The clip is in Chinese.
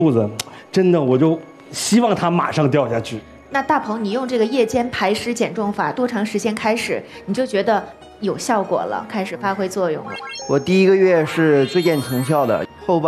肚子，真的我就希望它马上掉下去。 那大鹏，你用这个夜间排湿减重法多长时间开始你就觉得有效果了，开始发挥作用了？ 我第1个月是最见成效的，后半